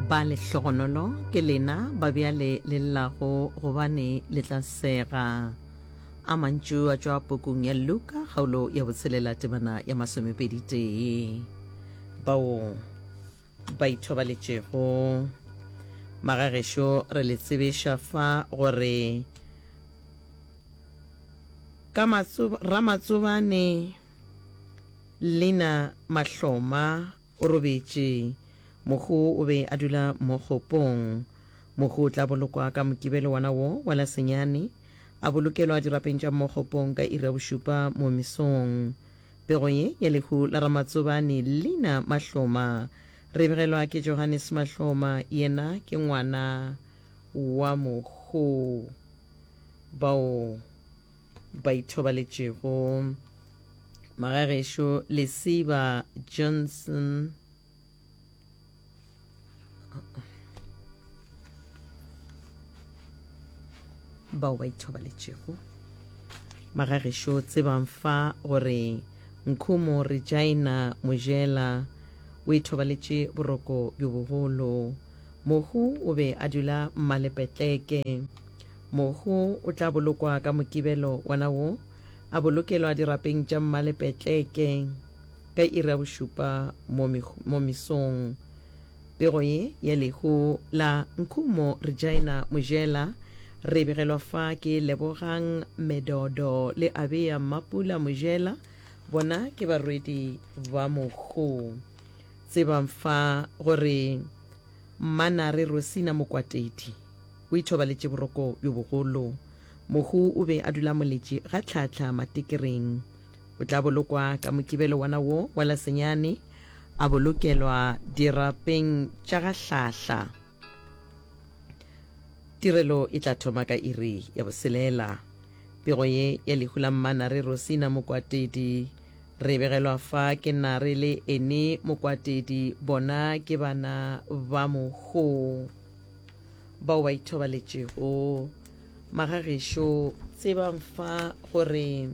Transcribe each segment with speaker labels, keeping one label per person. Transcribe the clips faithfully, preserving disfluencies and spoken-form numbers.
Speaker 1: ba lehlogonolo ke lena ba bjale le llago gobane le tla sega a mantšu a tšwa pokong ya Luka kgaolo ya botshelela temana ya masomepedi tee bao ba ithobaletšego magagešo re le tsebeša fa gore ka Ramatsobane Lena Mahloma o robetše mogo o be a dula mo kgopong mogo o tla bolokwa ka mokibelo wana wo wa Lasenyane a bolokelwa dirapeng tša mo kgopong ka iri ya bošupa mo mesong pego ye ya lehu la Ramatsobane Lena Mahloma re begelwa ke Johannes Mahloma yena ke ngwana wa mogo bao ba ithobaletšego magagešo Lesiba Johnson bao ba ithobaletšego magagešo tsebang fa gore Nkhumo Regina Mojela o ithobaletše boroko bjo bogolo mohu o be a dula Mmalepetleke mohu o tla bolokwa ka mokibelo wana wo a bolokelwa dirapeng tša Mmalepetleke ka iri ya bošupa mo mesong pego ye ya lehu la Nkhumo Regina Mojela re begelwa fa ke Lebogang Medodo le Abea Mapula Mojela bona ke barwedi ba mogo tsebang fa gore Manare Rosina Mokwatedi o ithobaletše boroko bjo bogolo mohu o be a dula moletše ga tlhatlha matekereng o tla bolokwa ka mokibelo wana wo wa Lasenyane a bolokelwa dirapeng tša ga hlahla tirelo e tla thoma ka iri ya boselela pego ye ya lehu la Manare Rosina Mokwatedi re begelwa fa ke Nare le ene Mokwatedi bona ke bana ba mogo bao ba ithobaletšego magagešo tsebang fa gore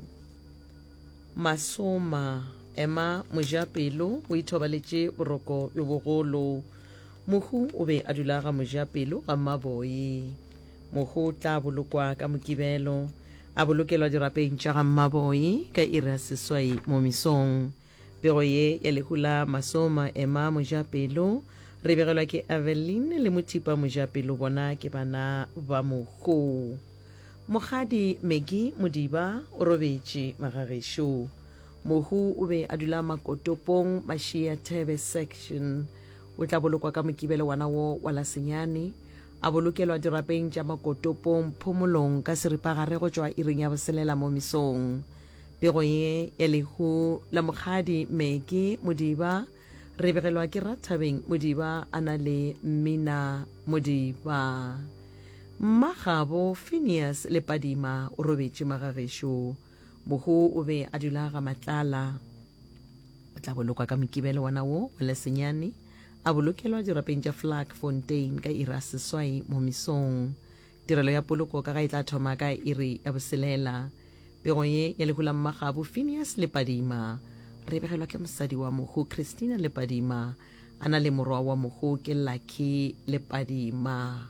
Speaker 1: Masoma Emma Mojapelo o ithobaletše boroko bjo bogolo mohu o be a dula ga Mojapelo ga Mmaboe mohu tla bolokwa ka mokibelo a bolokelwa dirapeng tša ga Mmaboe ka iri ya seswai mo mesong pego ye ya lehu la Masoma Emma Mojapelo re begelwa ke Aveline le Mothipa Mojapelo bona ke bana ba mogo Mogadi Megi Modiba o robetše magagešo mohu o be a dula Makotopong Mashia Thebe section o tla bolokwa ka mokibelo wana wo wa Lasenyane a bolokelwa dirapeng tša Makotopong Phomolong ka seripagare go tšwa iring ya boselela mo mesong pego ye ya lehu la Mogadi Megi Modiba re begelwa ke Rathabeng Modiba a na le Mmina Modiba Mmagabo Phineas Lepadima o robetše magagešo mohu o be a dula ga Matlala o tla bolokwa ka mokibelo wana wo wa Lasenyane a bolokelwa dirapeng tša Flag Fontaine ka iri ya seswai mo mesong tirelo ya poloko ka ga e tla thoma ka iri ya boselela pego ye ya lehu la Mmagabo Phineas Lepadima re begelwa ke mosadi wa mohu Christina Lepadima a na le morwa wa mohu ke Lucky Lepadima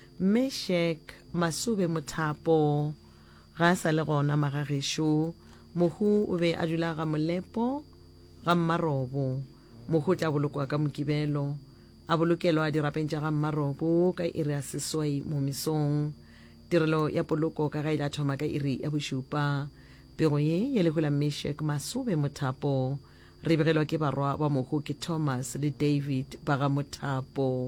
Speaker 1: Meshek Masube Mothapo ga a sa le gona magagešo mohu o be a dula ga Molepo ga Mmarobo mohu tla bolokwa ka mokibelo a bolokelwa dirapeng tša ga Mmarobo ka iri ya seswai mo mesong tirelo ya poloko ka ga e tla thoma ka iri ya bošupa pego ye ya lehu la Meshek Masube Mothapo re begelwa ke barwa ba mohu ke Thomas le David ba ga Mothapo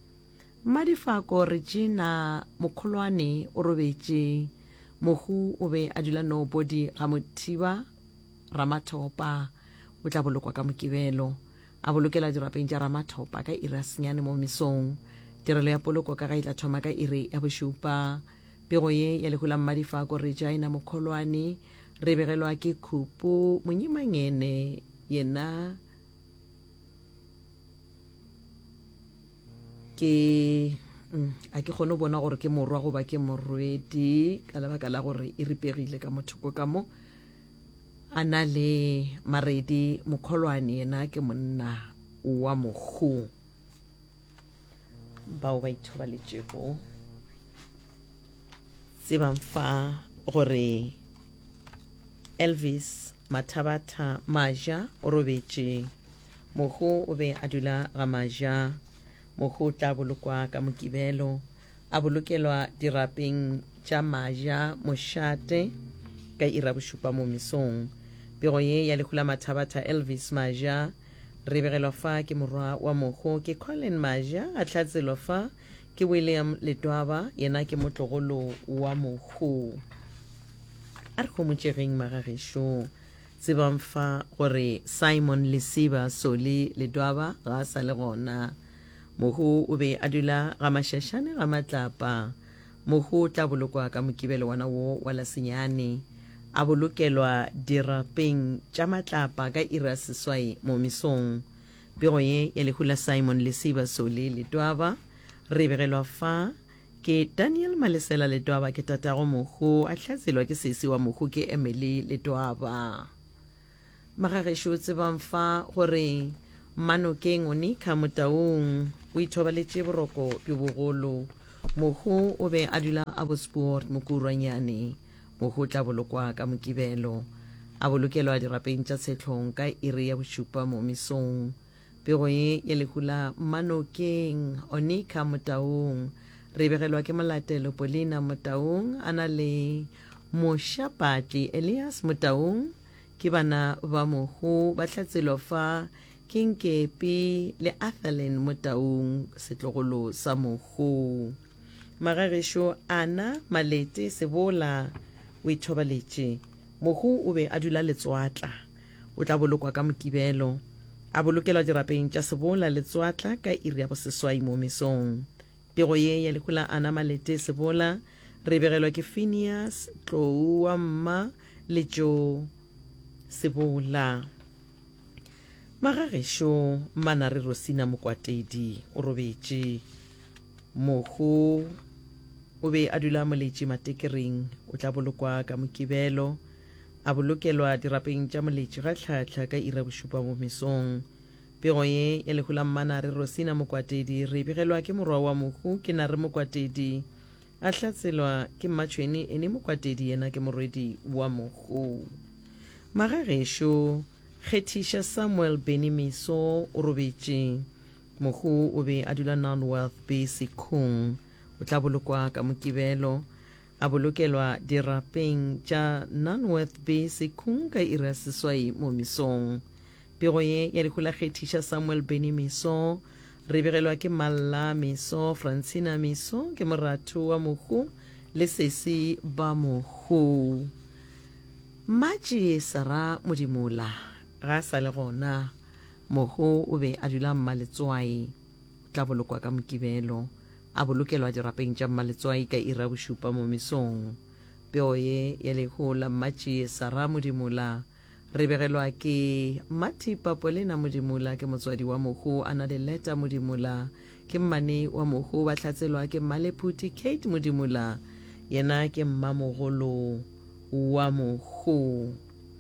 Speaker 1: Madifako Regina Mokholwane o robetše mohu o be a dula Nobody ga Mothiba Ramathopa o tla bolokwa ka mokibelo a bolokela dirapeng tša Ramathopa ka iri ya senyane mo mesong tirelo ya poloko ka ga e tla thoma ka iri ya bošupa pego ye ya lehu la Madifako Regina Mokholwane re begelwa ke Khupu Monyimangene yena ke mm, a ke kgone bona gore ke morwa goba ke morwedi ka lebaka la gore e ripegile ka mothoko ka mo a na le Maredi Mokholwane yena ke monna wa mohu bao ba ithobaletšego tsebang fa gore Elvis Mathabatha Maja o robetše mogo o be a dula ga Maja mogo tla bolokwa ka mokibelo a bolokelwa dirapeng tša Maja mošate ka ira bošupa mo mesong pego ye ya lehula Mathabatha Elvis Maja re begelwa fa ke morwa wa mogo ke Colin Maja a hlatselwa fa ke William Letwaba yena ke motlogolo wa mogo a re kgomotšegeng magagešo tsebang fa gore Simon Lesiba Soli Letwaba ga a sa le gona mogo o be a dula ga mašašane ga matlapa mogo tla bolokwa ka mokibelo wana wo wa lasenyane a bolokelwa dirapeng tša matlapa ka ira seswai mo mesong pego ye ya lehula Simon Lesiba Soli Letwaba re begelwa fa ke Daniel Malesela Letwaba ke tatago mogo a hlatselwa ke sesi wa mogo ke Emily Letwaba magagešo tsebang fa gore Manokeng Onika Motaung o ithobaletše boroko bjo bogolo mogo o be a dula a bosport mokurwanyane mogo tla bolokwa ka mokibelo a bolokelwa dirapeng tša tshetlong ka iri ya bošupa mo mesong pego ye ya lehula Manokeng Onika Motaung re begelwa ke molatelo Polina Motaung a na le mošapatli Elias Motaung ke bana ba mogo ba hlatselwa fa ke Nkepi le Athelin Motaung setlogolo sa mogo magagešo Ana Malete Sebola o ithobaletše mogo o be a dula Letswatla o tla bolokwa ka mokibelo a bolokelwa dirapeng tša Sebola Letswatla ka iri ya boseswai mo mesong pego ye ya lehula Ana Malete Sebola re begelwa ke Phineas Tlou wa mma le Jo Sebola magagešo Manare Rosina Mokwatedi o robetše mogo o be a dula moletše Matekereng o tla bolokwa ka mokibelo a bolokelwa dirapeng tša moletše ga tlhatlha ka ira bošupa mo mesong pego ye ya lehula Manare Rosina Mokwatedi re begelwa ke morwa wa mogo ke Nare Mokwatedi a hlatselwa ke Mmatšhweni ene Mokwatedi yena ke morwedi wa mogo magagešo Kgethiša Samuel Benimiso o robetše mogo o be a dula Nonworth B Sekong o tla bolokwa ka mokibelo a bolokelwa dirapeng tša Nonworth B Sekong ka ira seswai mo mesong pego ye ya lehula Kgethiša Samuel Benimiso re begelwa ke Malla Miso Francina Miso ke moratu wa mogo le sesi ba mogo Matši Sara Modimola ga sa le gona mogo o be a dula Mmaletswai tla bolokwa ka mokibelo a bolokelwa dirapeng tša Mmaletswai ka ira bošupa mo mesong peo ye ya lehula Matši Sara Modimola re begelwa ke Mati Papolina Modimola ke motswadi wa mogo a na le Leta Modimola ke mmane wa mogo ba hlatselwa ke Mmalephuti Kate Modimola yena ke mmamogolo wa mogo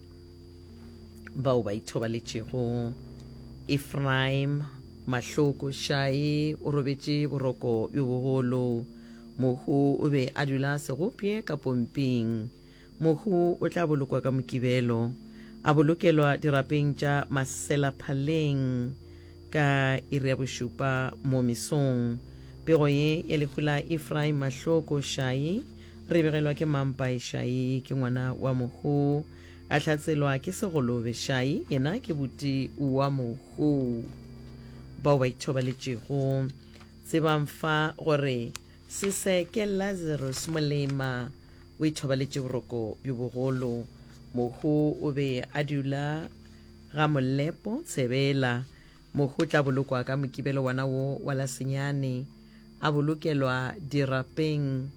Speaker 1: bao ba ithobaletšego Ephraim Mahloko Shai o robetše boroko bjo bogolo mogo o be a dula Segopie ka Pomping mogo o tla bolokwa ka mokibelo a bolokelwa dirapeng tša Maselaphaleng ka iri ya bošupa mo mesong pego ye ya lehula Ephraim Mahloko Shai re begelwa ke Mampai Shai ke ngwana wa mogo a hlatselwa ke Segolobe Shai yena ke buti wa mogo bao ba ithobaletšego tsebang fa gore Seseke Lazarus Molema o ithobaletše boroko bjo bogolo mogo o be a dula ga Molepo Tsebela mogo tla bolokwa ka mokibelo wana wo wa lasenyane a bolokelwa dirapeng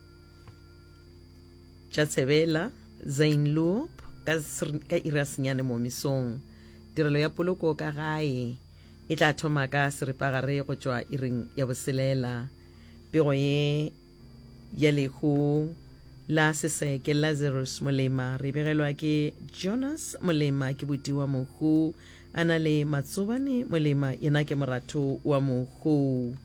Speaker 1: tša Tsebela Zainloop ka ira senyane mo mesong tirelo ya poloko ka gae e tla thoma ka seripagare go tšwa iring ya boselela pego ye ya lehu la Seseke Lazarus Molema re begelwa ke Jonas Molema ke buti wa mogo a na le Matsobane Molema yena ke morato wa mogo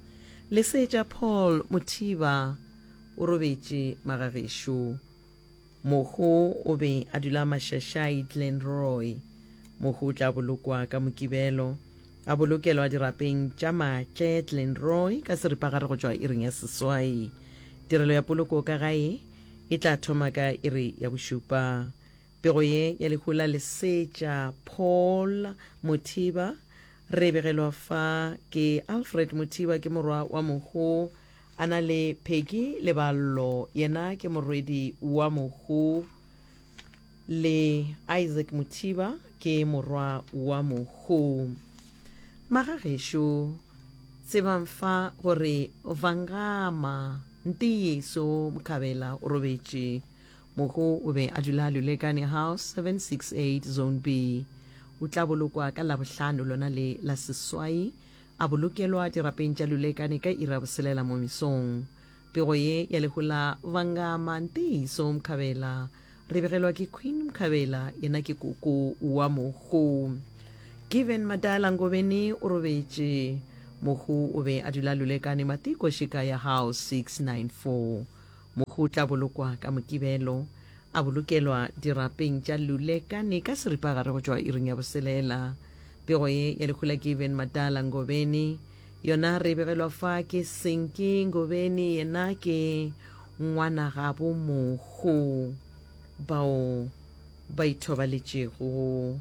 Speaker 1: lesetša Paul Mothiba o robetše Magagešo. Mohu o be a dula Mašašai Glenroy. Mohu o tla bolokwa ka Mokibelo, a bolokelwa dirapeng tša Matle Glenroy ka seripagare go tšwa iring ya seswai. Tirelo ya poloko ka gae e tla thoma ka iri ya bošupa. Pego ye ya lehula lesetša Paul Mothiba re begelwa fa ke Alfred Mothiba ke morwa wa Mohu, a na le Peggy Leballo yena ke morwedi wa Mohu, le Isaac Mothiba ke morwa wa Mohu. Magagešo tsebang fa gore Vangama Ntiyeso Mkhabela o robetše. Mohu o be a dula Lulekane House seven sixty-eight Zone B. O tla bolokwa ka Labohlano lona le la seswai, a bolokelwa dirapeng tša Lulekane ka ira boselela mo mesong. Pego ye ya lehola Vangama Ntiyeso Mkhabela re begelwa ke Queen Mkhabela yena ke koko wa Mohu. Given Madala Ngobeni o robetše. Mohu o be a dula Lulekane Matiko Shikaya House six ninety-four. Mohu tla bolokwa ka Mokibelo, a bolokelwa dirapeng tša Lulekane ka seripagare go tšwa iring ya boselela. Pego ye ya lekhula Given Madala Ngobeni yona re begelwa fa ke Senki Ngobeni yena ke ngwana gabo Mohu bao ba ithobaletšego.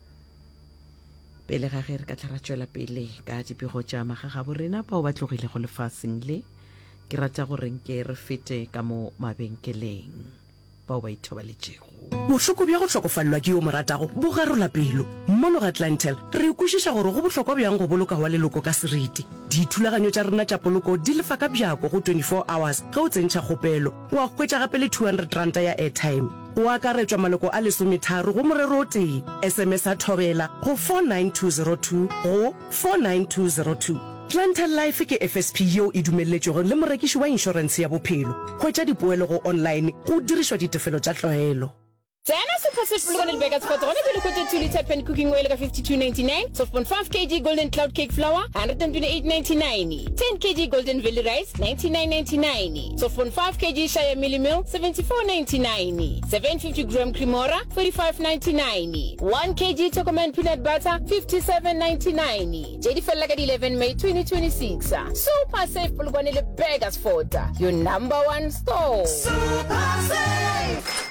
Speaker 1: Pele ga ge re ka tla ra tšwela pele ka dipego tša magagabo rena bao ba tlogile go lefaseng le, ke rata gore nke re fete ka mo mabenkeleng bao ba ithobaletšego.
Speaker 2: Bohloko bja go hlokofallwa ke yo moratago bo garola pelo. Mono ga Clientele re kwešiša gore go bohlokwa bjang go boloka wa leloko ka seriti. Dithulaganyo tša rena tša poloko di lefa ka bjako go twenty-four hours ge o tsentšha kgopelo. Wa hwetša gape le two hundred ranta ya airtime. O akaretšwa maloko a lesometharo go morero o tee. S M S a thobela go four nine two zero two go four nine two zero two. Clientele Life ke F S P yeo e dumeletšego le morekiši wa inšorense ya bophelo. Hwetša dipoelo go online go dirišwa ditefelo tša tlwaelo.
Speaker 3: Diana Super Set Bulgone Vegas for one hundred two liter pen cooking oil fifty-two ninety-nine, twelve point five kilograms golden cloud cake flour one hundred twenty-eight ninety-nine, ten kilograms golden valley rice ninety-nine ninety-nine, twelve point five kilograms shaya mealy meal seventy-four ninety-nine, seven hundred fifty gram cremora forty-five ninety-nine, one kilogram Chocoman peanut butter fifty-seven ninety-nine. J D Fellagad eleven May twenty twenty-six. Super Safe Bulgone Vegas Fort, your number one store. Super Safe.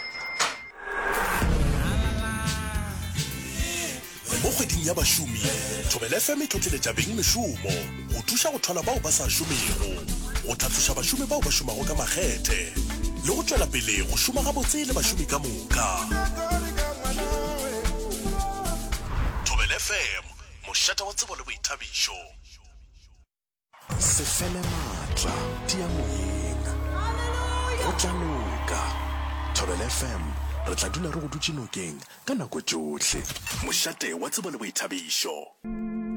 Speaker 4: Mo kgweding ya bašomi Thobela F M e tlotleletša beng mešomo go thuša go thola bao ba sa šomego, go tlhatloša bašomi bao ba šomago ka makgethe le go tšwela pele go šoma gabotse le bašomi ka moka. Thobela F M, mošata wa tsebo le boithabišo. Se fele maatla diamoyeng go tla loka. Thobela F M re tla dula re go dutše nokeng ka nako tšohle. Mošate wa tsebo le boithabišo.